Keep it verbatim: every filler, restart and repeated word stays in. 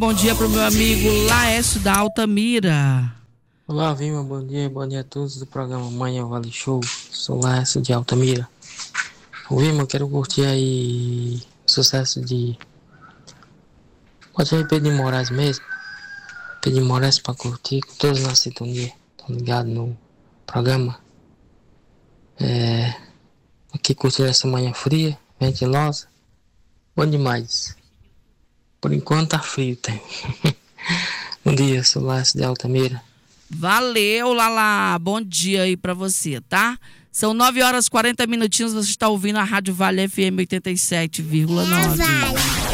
Bom dia pro meu amigo Laércio da Altamira. Olá, Vilma, bom dia, bom dia a todos do programa Manhã Vale Show. Sou Laércio de Altamira. Vilma, eu quero curtir aí o sucesso de... Pode ser Pedro de Moraes mesmo. Pedro de Moraes pra curtir, com todos na sintonia. Estão ligados no programa. É... Aqui curtindo essa manhã fria, ventilosa. Bom demais. Por enquanto tá frio, tem. Bom dia, sou Laércio de Altamira. Valeu, Lala. Bom dia aí pra você, tá? São nove horas e quarenta minutinhos, você está ouvindo a Rádio Vale F M oitenta e sete vírgula nove.